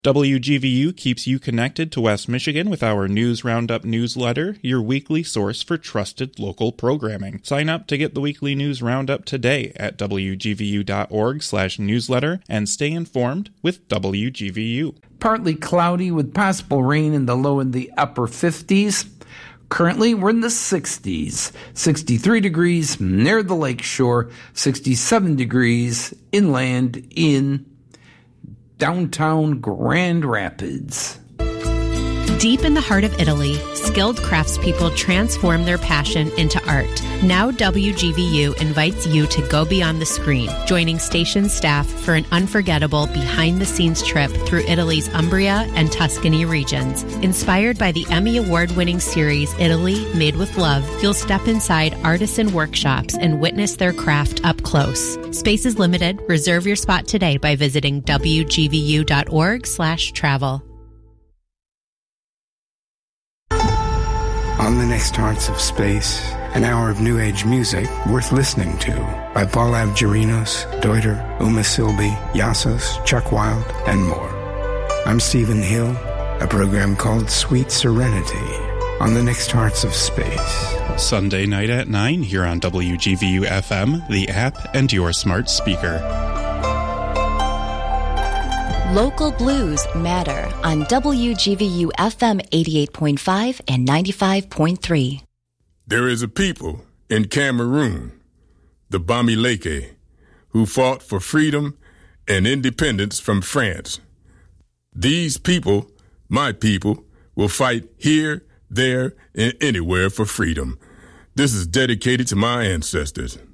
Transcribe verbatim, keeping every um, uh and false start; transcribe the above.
W G V U keeps you connected to West Michigan with our News Roundup newsletter, your weekly source for trusted local programming. Sign up to get the weekly News Roundup today at w g v u dot org slash newsletter and stay informed with W G V U. Partly cloudy with possible rain in the low and the upper fifties. Currently, we're in the sixties. sixty-three degrees near the lake shore, sixty-seven degrees inland in downtown Grand Rapids. Deep in the heart of Italy, skilled craftspeople transform their passion into art. Now W G V U invites you to go beyond the screen, joining station staff for an unforgettable behind-the-scenes trip through Italy's Umbria and Tuscany regions. Inspired by the Emmy Award-winning series Italy Made with Love, you'll step inside artisan workshops and witness their craft up close. Space is limited. Reserve your spot today by visiting w g v u dot org slash travel. On the Next Hearts of Space, an hour of new age music worth listening to by Paul Avgerinos, Deuter, Uma Silby, Yassos, Chuck Wild, and more. I'm Stephen Hill, a program called Sweet Serenity on the Next Hearts of Space. Sunday night at nine here on W G V U F M, the app, and your smart speaker. Local Blues Matter on W G V U F M eighty-eight point five and ninety-five point three. There is a people in Cameroon, the Bamileke, who fought for freedom and independence from France. These people, my people, will fight here, there, and anywhere for freedom. This is dedicated to my ancestors.